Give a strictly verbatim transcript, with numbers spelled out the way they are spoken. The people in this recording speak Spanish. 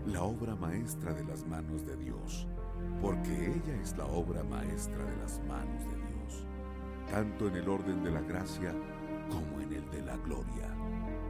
la obra maestra de las manos de Dios, porque ella es la obra maestra de las manos de Dios, tanto en el orden de la gracia como en el de la gloria.